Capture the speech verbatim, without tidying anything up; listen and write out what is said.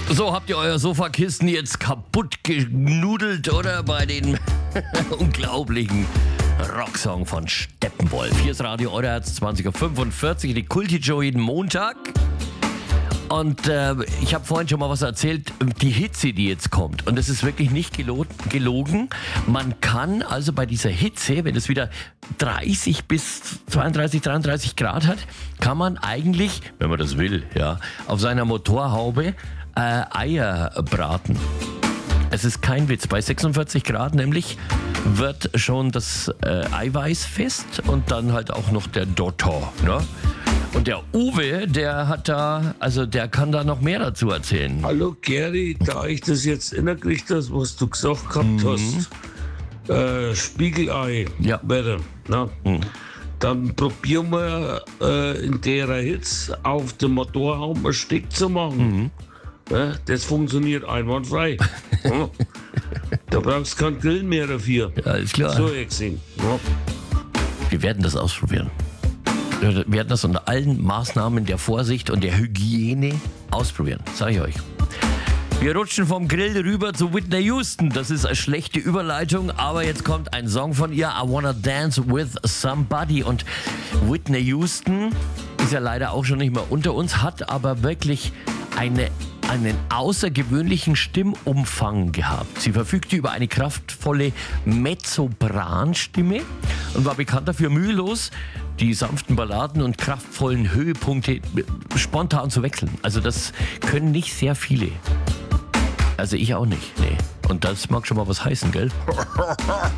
So, habt ihr euer Sofakissen jetzt kaputt genudelt, oder? Bei den unglaublichen Rocksong von Steppenwolf. Hier ist Radio Euderherz, zwanzig Uhr fünfundvierzig, die Kulti-Show jeden Montag. Und äh, ich habe vorhin schon mal was erzählt, die Hitze, die jetzt kommt. Und das ist wirklich nicht gelo- gelogen. Man kann also bei dieser Hitze, wenn es wieder dreißig bis zweiunddreißig, dreiunddreißig Grad hat, kann man eigentlich, wenn man das will, ja, auf seiner Motorhaube äh, Eier braten. Es ist kein Witz. Bei sechsundvierzig Grad nämlich wird schon das äh, Eiweiß fest und dann halt auch noch der Dotter, ne? Und der Uwe, der hat da, also der kann da noch mehr dazu erzählen. Hallo Gary, da ich das jetzt innerkriegt hast, was du gesagt gehabt Mhm. hast, äh, Spiegelei, Ja. bitte, na? Mhm. Dann probieren wir äh, in der Hitze auf dem Motorhaum ein Stück zu machen. Mhm. Ja, das funktioniert einwandfrei. Ja. Da brauchst du keinen Grill mehr dafür. Ja, ist klar. So, Exing. Ja. Wir werden das ausprobieren. Wir werden das unter allen Maßnahmen der Vorsicht und der Hygiene ausprobieren, sage ich euch. Wir rutschen vom Grill rüber zu Whitney Houston. Das ist eine schlechte Überleitung, aber jetzt kommt ein Song von ihr, I Wanna Dance With Somebody. Und Whitney Houston ist ja leider auch schon nicht mehr unter uns, hat aber wirklich eine einen außergewöhnlichen Stimmumfang gehabt. Sie verfügte über eine kraftvolle Mezzosopranstimme und war bekannt dafür, mühelos die sanften Balladen und kraftvollen Höhepunkte spontan zu wechseln. Also das können nicht sehr viele. Also ich auch nicht, nee. Und das mag schon mal was heißen, gell?